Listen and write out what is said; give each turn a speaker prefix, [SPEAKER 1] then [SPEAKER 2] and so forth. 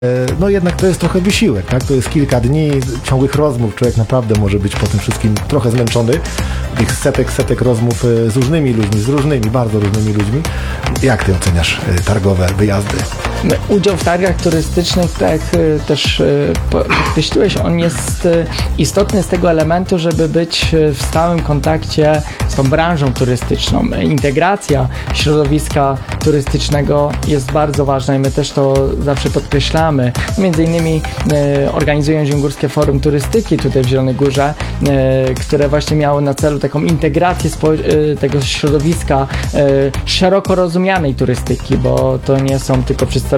[SPEAKER 1] No jednak to jest trochę wysiłek, tak? To jest kilka dni ciągłych rozmów. Człowiek naprawdę może być po tym wszystkim trochę zmęczony. Tych setek rozmów z różnymi ludźmi, bardzo różnymi ludźmi. Jak ty oceniasz targowe wyjazdy?
[SPEAKER 2] Udział w targach turystycznych, tak jak też podkreśliłeś, on jest istotny z tego elementu, żeby być w stałym kontakcie z tą branżą turystyczną. Integracja środowiska turystycznego jest bardzo ważna i my też to zawsze podkreślamy. Między innymi organizują Zielonogórskie Forum Turystyki tutaj w Zielonej Górze, które właśnie miało na celu taką integrację tego środowiska szeroko rozumianej turystyki, bo to nie są tylko wszyscy